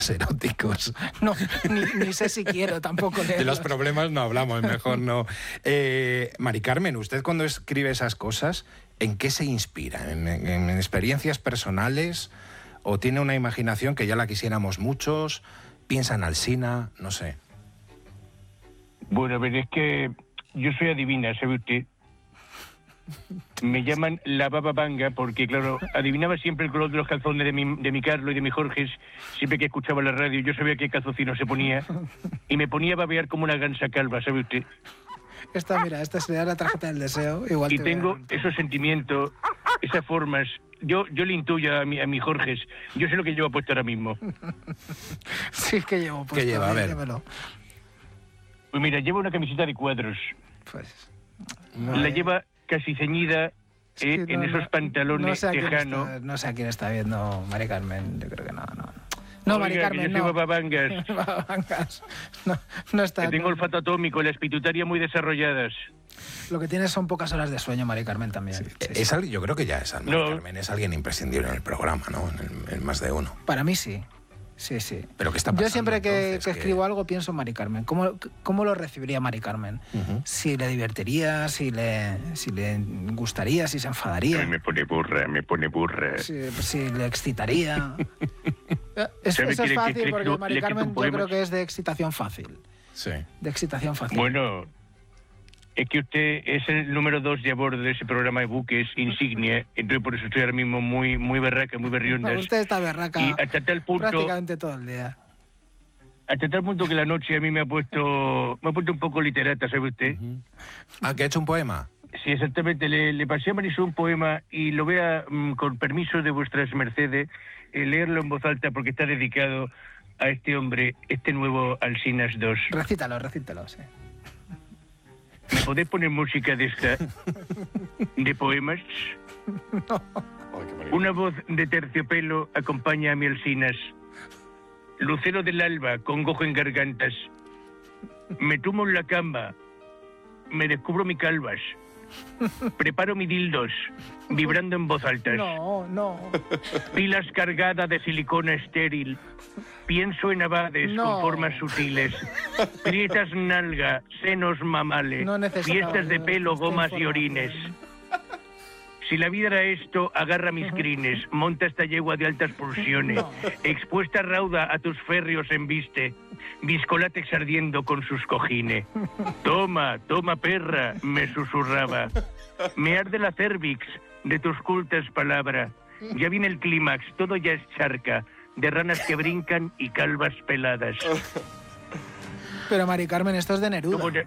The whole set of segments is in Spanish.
eróticos. No, ni sé si quiero tampoco leerlos. De los problemas no hablamos, mejor no. Mari Carmen, usted cuando escribe esas cosas, ¿en qué se inspira? ¿En experiencias personales? ¿O tiene una imaginación que ya la quisiéramos muchos? ¿Piensa en Alsina? No sé. Bueno, a ver, es que yo soy adivina, ¿sabe usted? Me llaman la baba vanga porque, claro, adivinaba siempre el color de los calzones de mi Carlos y de mi Jorge. Siempre que escuchaba la radio, yo sabía qué calzocino se ponía y me ponía a babear como una gansa calva, ¿sabe usted? Esta sería la tarjeta del deseo. Igual y tengo esos sentimientos, esas formas. Yo le intuyo a mi Jorge. Yo sé lo que llevo puesto ahora mismo. Sí, que llevo puesto. ¿Qué lleva? A ver. Dímelo. Pues mira, lleva una camiseta de cuadros. Pues... La lleva casi ceñida en esos pantalones tejanos. No sé a quién está viendo Mari Carmen, yo creo que no. No, Mari Carmen, yo soy bababangas. Bababangas. No está. Que tengo olfato atómico, las pituitarias muy desarrolladas. Lo que tienes son pocas horas de sueño, Mari Carmen, también. Sí. Yo creo que ya es Mari Carmen, es alguien imprescindible en el programa, ¿no? En Más de Uno. Para mí sí. Sí. ¿Pero qué está pasando? Yo siempre que escribo algo pienso en Mari Carmen. ¿Cómo lo recibiría Mari Carmen? Si le divertiría, si le gustaría, si se enfadaría. Me pone burra. Si le excitaría. Eso es fácil porque Mari Carmen yo creo que es de excitación fácil. Sí. De excitación fácil. Bueno... Es que usted es el número 2 de a bordo de ese programa de buques insignia, entonces por eso estoy ahora mismo muy berraca, muy berrionda. Usted está berraca y hasta tal punto, prácticamente todo el día. Hasta tal punto que la noche a mí me ha puesto un poco literata, ¿sabe usted? ¿Que ha hecho un poema? Sí, exactamente. Le pasé a Marisol un poema y lo voy a, con permiso de vuestras mercedes, leerlo en voz alta porque está dedicado a este hombre, este nuevo Alsinas 2. Recítalo, sí. ¿Me podés poner música de esta? ¿De poemas? No. Una voz de terciopelo acompaña a mi Alsinas. Lucero del alba, congojo en gargantas. Me tumbo en la cama. Me descubro mi calvas. Preparo mi dildos, vibrando en voz alta. No. Pilas cargadas de silicona estéril. Pienso en abades con formas sutiles. Prietas nalga, senos mamales. Fiestas de pelo, gomas y orines. Si la vida era esto, agarra mis crines. Monta esta yegua de altas pulsiones. Expuesta rauda a tus férreos embiste. Viscolátex ardiendo con sus cojines. Toma, perra, me susurraba. Me arde la cervix de tus cultas palabras. Ya viene el clímax, todo ya es charca, de ranas que brincan y calvas peladas. Pero Mari Carmen, esto es de Neruda.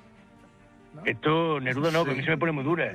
Esto, Neruda no, que a mí se me pone muy dura.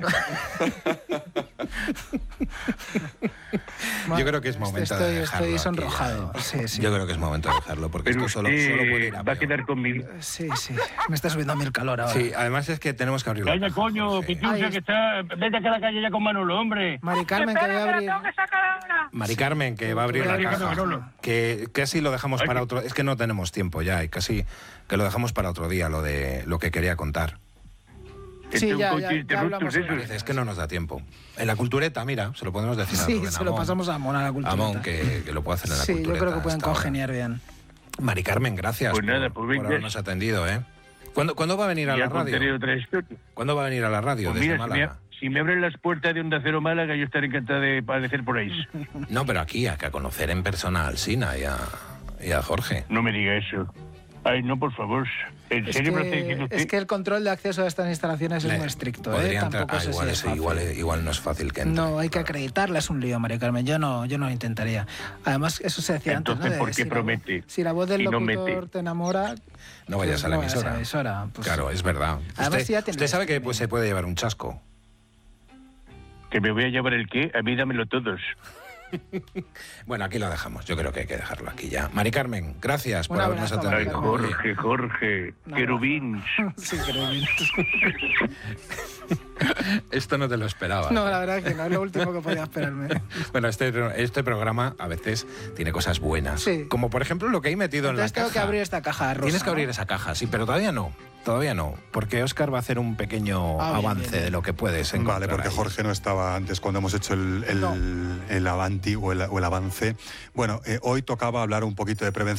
Yo creo que es momento de dejarlo. Estoy sonrojado. Sí. Yo creo que es momento de dejarlo, porque pero esto solo puede ir a va a quedar conmigo. Sí. Me está subiendo a mí el calor ahora. Sí, además es que tenemos que abrir la caja. Coño, Pitiusa, que está... Vete a la calle ya con Manolo, hombre. Mari Carmen, que voy a abrir... Mari Carmen, que va a abrir la caja. Que casi lo dejamos para otro... Es que no tenemos tiempo ya, y casi que lo dejamos para otro día, lo de lo que quería contar. Sí, ya hablamos. Es que no nos da tiempo. En la cultureta, mira, se lo podemos decir a Rubén se lo pasamos a Amón, a la cultureta. Amón, que lo puede hacer en la cultureta. Sí, yo creo que pueden congeniar bien. Mari Carmen, gracias por habernos atendido, ¿eh? ¿Cuándo va a venir a la radio? ¿Cuándo va a venir a la radio desde Málaga? Si me abren las puertas de Onda Cero Málaga, yo estaré encantado de aparecer por ahí. No, pero aquí, a conocer en persona a Alsina y a Jorge. No me diga eso. Ay, no, por favor. ¿En serio me está diciendo usted? Es que el control de acceso a estas instalaciones es muy estricto, ¿eh? Tampoco sé si es fácil. Igual no es fácil que entre. No, hay que acreditarla, es un lío, María Carmen. Yo no lo intentaría. Además, eso se decía antes, ¿no? Entonces, ¿por qué promete? Si la voz del locutor te enamora... No vayas a la emisora. Pues, claro, es verdad. Además, usted sabe que se puede llevar un chasco. ¿Que me voy a llevar el qué? A mí dámelo todos. Bueno, aquí lo dejamos. Yo creo que hay que dejarlo aquí ya. Mari Carmen, gracias por habernos atendido. Ay, Jorge, querubín. Sí, querubín. Esto no te lo esperaba. No, la verdad es que no, es lo último que podía esperarme. Bueno, este programa a veces tiene cosas buenas. Sí. Como por ejemplo lo que hay metido en la caja. Tengo que abrir esta caja rosa. Tienes que abrir esa caja, sí, pero todavía no. Todavía no, porque Óscar va a hacer un pequeño avance de lo que puedes encontrar. Vale, porque ahí. Jorge no estaba antes cuando hemos hecho el Avanti o el avance. Bueno, hoy tocaba hablar un poquito de prevención.